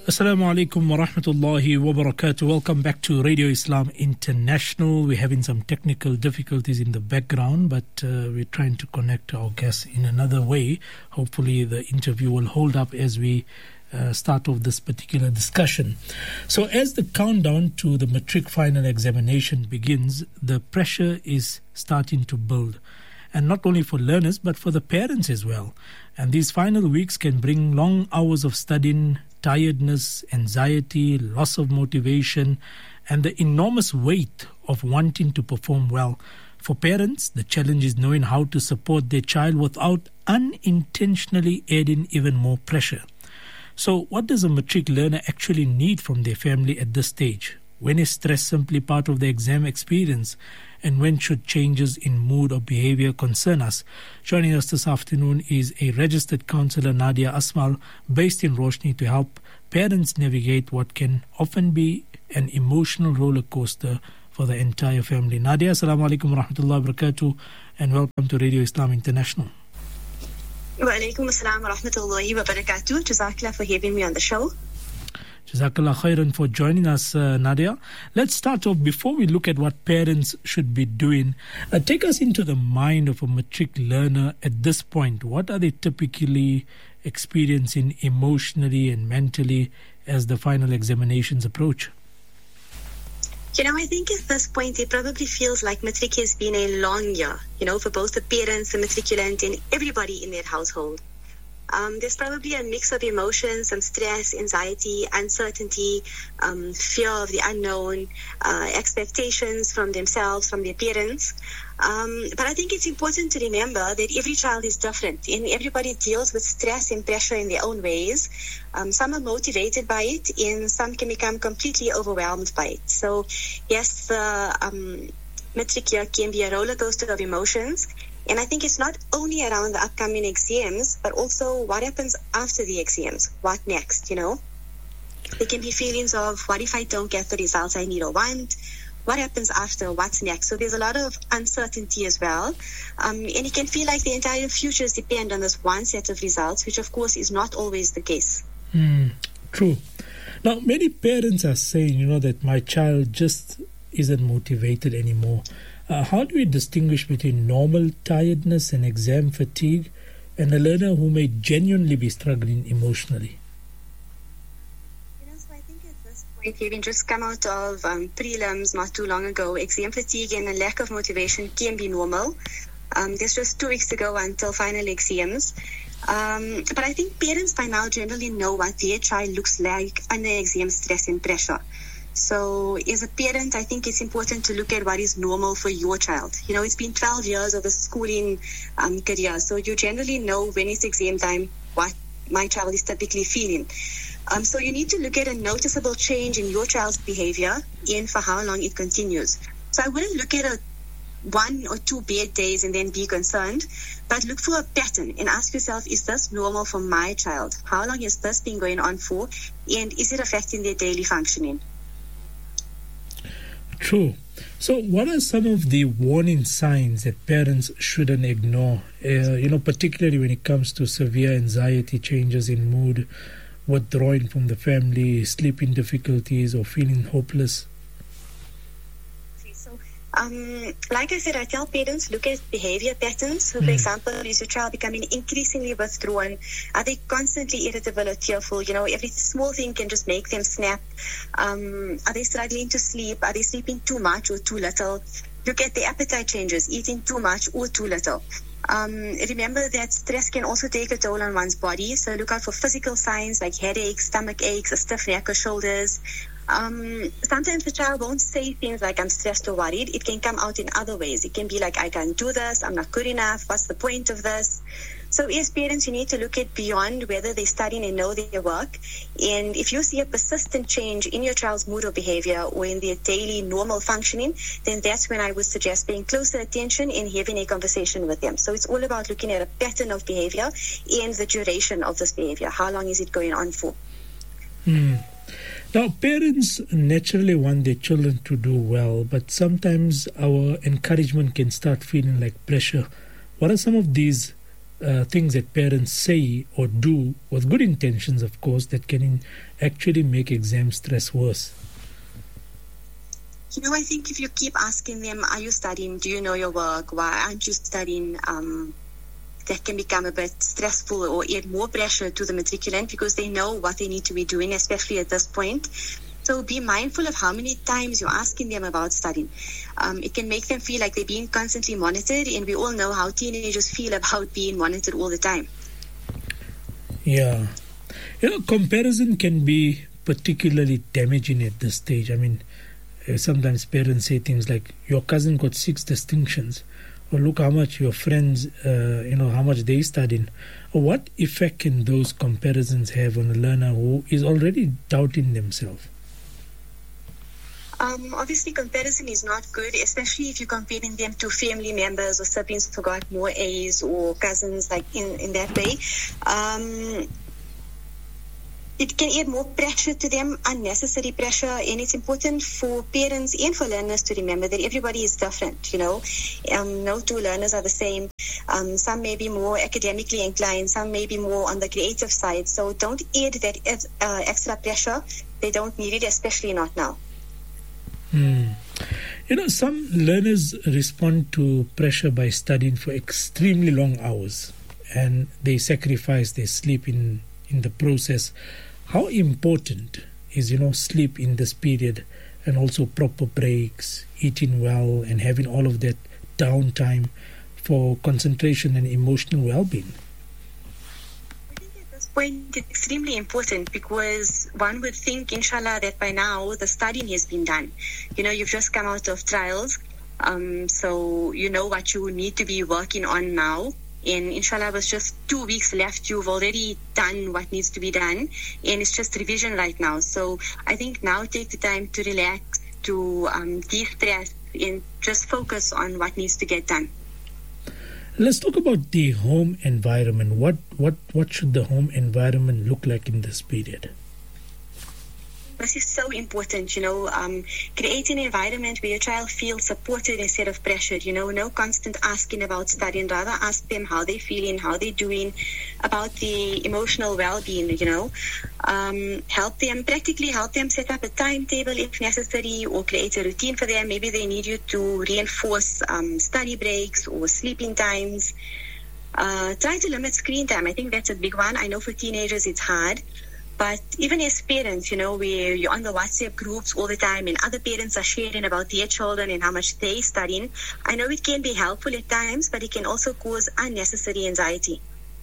Assalamu alaikum wa rahmatullahi wa barakatuh. Welcome back to Radio Islam International. We're having some technical difficulties in the background, but we're trying to connect our guests in another way. Hopefully the interview will hold up as we start off this particular discussion. So as the countdown to the matric final examination begins, the pressure is starting to build. And not only for learners, but for the parents as well. And these final weeks can bring long hours of studying, tiredness, anxiety, loss of motivation, and the enormous weight of wanting to perform well. For parents, the challenge is knowing how to support their child without unintentionally adding even more pressure. So what does a matric learner actually need from their family at this stage? When is stress simply part of the exam experience? And when should changes in mood or behavior concern us? Joining us this afternoon is a registered counsellor, Nadia Asmal, based in Roshni, to help parents navigate what can often be an emotional roller coaster for the entire family. Nadia, assalamu alaikum wa rahmatullahi wa barakatuh, and welcome to Radio Islam International. Wa alaikum assalam wa rahmatullahi wa barakatuh. Jazakallah for having me on the show. Jazakallah khairan for joining us, Nadia. Let's start off, before we look at what parents should be doing, take us into the mind of a matric learner at this point. What are they typically experiencing emotionally and mentally as the final examinations approach? I think at this point it probably feels like matric has been a long year, for both the parents, the matriculant, and everybody in their household. There's probably a mix of emotions, some stress, anxiety, uncertainty, fear of the unknown, expectations from themselves, from their parents. But I think it's important to remember that every child is different and everybody deals with stress and pressure in their own ways. Some are motivated by it and some can become completely overwhelmed by it. So yes, the matric year can be a roller coaster of emotions. And I think it's not only around the upcoming exams, but also what happens after the exams. What next, There can be feelings of, what if I don't get the results I need or want? What happens after? What's next? So there's a lot of uncertainty as well. And it can feel like the entire futures depend on this one set of results, which of course is not always the case. True. Now, many parents are saying, that my child just isn't motivated anymore. How do we distinguish between normal tiredness and exam fatigue and a learner who may genuinely be struggling emotionally? So I think at this point, having just come out of prelims not too long ago, exam fatigue and a lack of motivation can be normal. There's just 2 weeks to go until final exams. But I think parents by now generally know what their child looks like under exam stress and pressure. So as a parent, I think it's important to look at what is normal for your child. It's been 12 years of a schooling career, so you generally know when it's exam time, what my child is typically feeling. So you need to look at a noticeable change in your child's behavior and for how long it continues. So I wouldn't look at 1 or 2 bad days and then be concerned, but look for a pattern and ask yourself, is this normal for my child? How long has this been going on for? And is it affecting their daily functioning? True. So what are some of the warning signs that parents shouldn't ignore, particularly when it comes to severe anxiety, changes in mood, withdrawing from the family, sleeping difficulties, or feeling hopeless? Like I said, I tell parents, look at behavior patterns. So, for example, is your child becoming increasingly withdrawn? Are they constantly irritable or tearful? Every small thing can just make them snap. Are they struggling to sleep? Are they sleeping too much or too little? Look at the appetite changes, eating too much or too little. Remember that stress can also take a toll on one's body. So look out for physical signs like headaches, stomach aches, a stiff neck or shoulders. Sometimes the child won't say things like I'm stressed or worried. It can come out in other ways. It can be like, I can't do this, I'm not good enough, what's the point of this? So as parents, you need to look at beyond whether they're studying and know their work. And if you see a persistent change in your child's mood or behavior or in their daily normal functioning, then that's when I would suggest paying closer attention and having a conversation with them. So it's all about looking at a pattern of behavior and the duration of this behavior. How long is it going on for? Now, parents naturally want their children to do well, but sometimes our encouragement can start feeling like pressure. What are some of these things that parents say or do with good intentions, of course, that can actually make exam stress worse? I think if you keep asking them, are you studying? Do you know your work? Why aren't you studying? That can become a bit stressful or add more pressure to the matriculant because they know what they need to be doing, especially at this point. So be mindful of how many times you're asking them about studying. It can make them feel like they're being constantly monitored, and we all know how teenagers feel about being monitored all the time. Yeah. Comparison can be particularly damaging at this stage. I mean, sometimes parents say things like, your cousin got 6 distinctions, or look how much your friends, how much they studied. What effect can those comparisons have on a learner who is already doubting themselves? Obviously, comparison is not good, especially if you're comparing them to family members or siblings who got more A's or cousins, like in that way. It can add more pressure to them, unnecessary pressure, and it's important for parents and for learners to remember that everybody is different, No 2 learners are the same. Some may be more academically inclined, some may be more on the creative side. So don't add that extra pressure. They don't need it, especially not now. Some learners respond to pressure by studying for extremely long hours, and they sacrifice their sleep in the process. How important is, sleep in this period, and also proper breaks, eating well, and having all of that downtime for concentration and emotional well-being? I think at this point it's extremely important because one would think, inshallah, that by now the studying has been done. You've just come out of trials, so you know what you need to be working on now. And inshallah, with just 2 weeks left, you've already done what needs to be done, and it's just revision right now. So I think now take the time to relax, to de-stress, and just focus on what needs to get done. Let's talk about the home environment. What should the home environment look like in this period? This is so important, create an environment where your child feels supported instead of pressured, no constant asking about studying, rather ask them how they're feeling, how they're doing, about the emotional well-being, help them set up a timetable if necessary, or create a routine for them. Maybe they need you to reinforce study breaks or sleeping times. Try to limit screen time. I think that's a big one. I know for teenagers it's hard. But even as parents, where you're on the WhatsApp groups all the time and other parents are sharing about their children and how much they're studying, I know it can be helpful at times, but it can also cause unnecessary anxiety.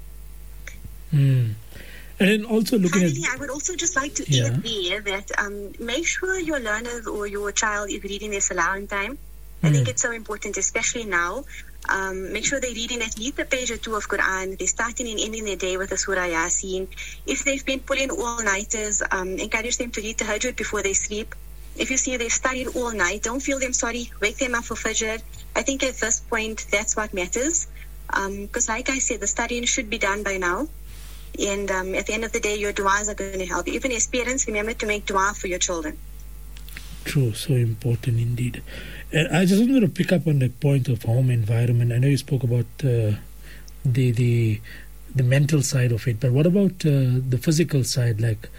And then also looking Finally, I would also just like to add there that make sure your learner or your child is reading their salah on time. I think it's so important, especially now. Make sure they're reading at least a page or 2 of Quran. They're starting and ending their day with a Surah Yasin. If they've been pulling all-nighters, encourage them to read Tahajjud before they sleep. If you see they've studied all night, don't feel them sorry. Wake them up for Fajr. I think at this point, that's what matters. Because like I said, the studying should be done by now. And at the end of the day, your du'as are going to help you. Even as parents, remember to make du'a for your children. True, so important indeed. I just wanted to pick up on that point of home environment. I know you spoke about the mental side of it, but what about the physical side, like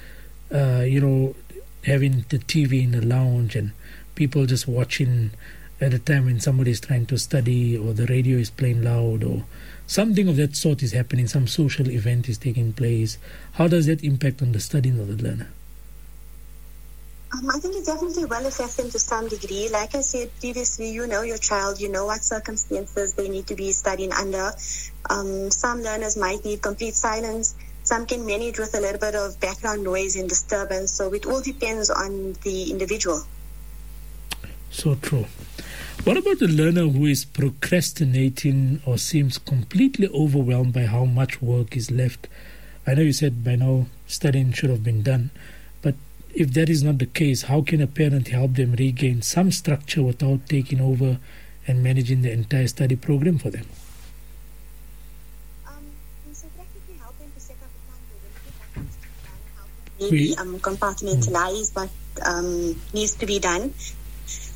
having the TV in the lounge and people just watching at a time when somebody is trying to study, or the radio is playing loud, or something of that sort is happening, some social event is taking place. How does that impact on the studying of the learner? I think it definitely will affect them to some degree. Like I said previously, you know your child, you know what circumstances they need to be studying under. Some learners might need complete silence. Some can manage with a little bit of background noise and disturbance. So it all depends on the individual. So true. What about the learner who is procrastinating or seems completely overwhelmed by how much work is left? I know you said by now studying should have been done, but if that is not the case, how can a parent help them regain some structure without taking over and managing the entire study program for them? So practically help them to set up a timetable. Maybe compartmentalize what needs to be done.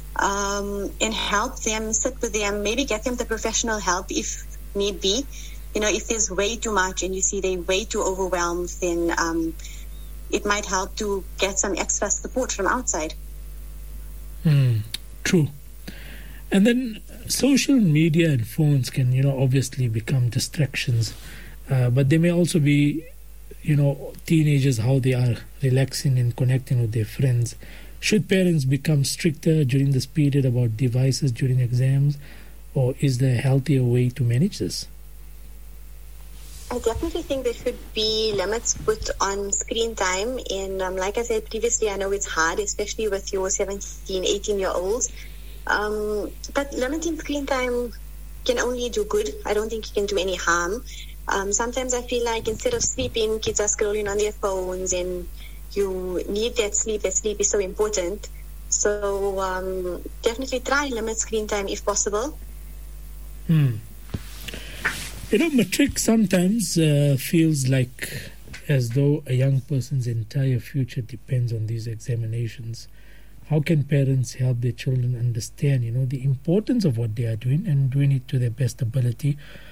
And help them, sit with them, maybe get them the professional help if need be. if there's way too much and you see they're way too overwhelmed, then it might help to get some extra support from outside. True. And then social media and phones can, obviously become distractions. But they may also be, teenagers, how they are relaxing and connecting with their friends. Should parents become stricter during this period about devices during exams, or is there a healthier way to manage this? I definitely think there should be limits put on screen time. And like I said previously, I know it's hard, especially with your 17, 18-year-olds. But limiting screen time can only do good. I don't think it can do any harm. Sometimes I feel like instead of sleeping, kids are scrolling on their phones, and you need that sleep. That sleep is so important. So definitely try and limit screen time if possible. Matric sometimes feels like as though a young person's entire future depends on these examinations. How can parents help their children understand, the importance of what they are doing and doing it to their best ability